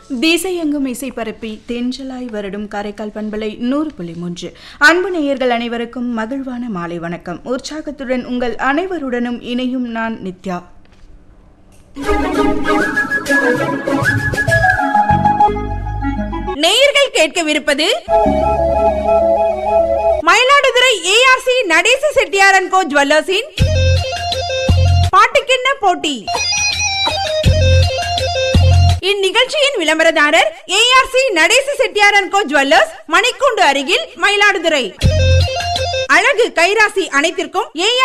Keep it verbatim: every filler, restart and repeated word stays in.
திசையெங்கும் இசை பரப்பி தென்றலாய் வருடும் காரைக்கால் பண்பலை நூறு புள்ளி மூன்று. அன்பு நேயர்கள் அனைவருக்கும் மகிழ்வான மாலை வணக்கம். உற்சாகத்துடன் உங்கள் அனைவருடனும் இணையும் நான் நித்யா. நேயர்கள் கேட்கவிருப்பது மயிலாடுதுறை ஏஆர்சி நடேச செட்டியார் அண்ட் கோ ஜுவல்லர்ஸின் பாட்டுக்கென்ன போட்டி. இந்நிகழ்ச்சியின் விளம்பரதாரர் ARC Natesa Chettiar and go jewellers, மணிக்கூண்டு அருகில், மயிலாடுதுறை. அழகு கைராசி அனைத்திற்கும் ஏஆர்